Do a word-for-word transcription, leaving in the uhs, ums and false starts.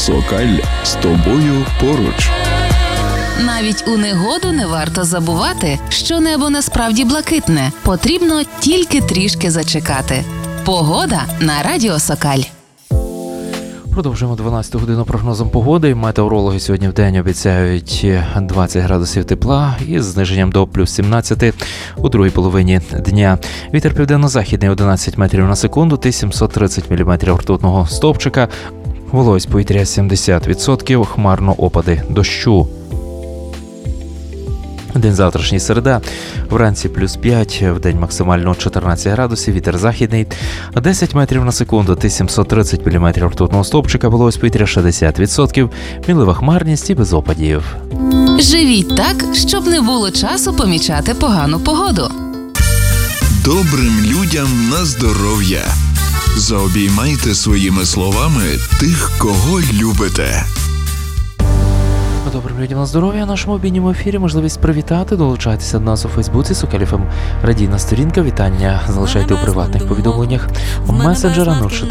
Сокаль з тобою поруч. Навіть у негоду не варто забувати, що небо насправді блакитне. Потрібно тільки трішки зачекати. Погода на радіо Сокаль. Продовжуємо дванадцяту годину прогнозом погоди. Метеорологи сьогодні в день обіцяють двадцять градусів тепла із зниженням до плюс сімнадцять у другій половині дня. Вітер південно-західний одинадцять метрів на секунду, сімсот тридцять міліметрів ртутного стовпчика. Вологість повітря сімдесят відсотків, хмарно опади дощу. День завтрашній середа, вранці плюс п'ять, вдень максимально чотирнадцять градусів, вітер західний, десять метрів на секунду, сімсот тридцять міліметрів ртутного стовпчика, вологість повітря шістдесят відсотків, мінлива хмарність і без опадів. Живіть так, щоб не було часу помічати погану погоду. Добрим людям на здоров'я. Заобіймайте своїми словами тих, кого любите. Добрим людям на здоров'я. В нашому обідньому ефірі можливість привітати, долучайтеся до нас у Фейсбуці, Сокаль еф ем радійна сторінка, вітання залишайте у приватних повідомленнях у месенджера нуль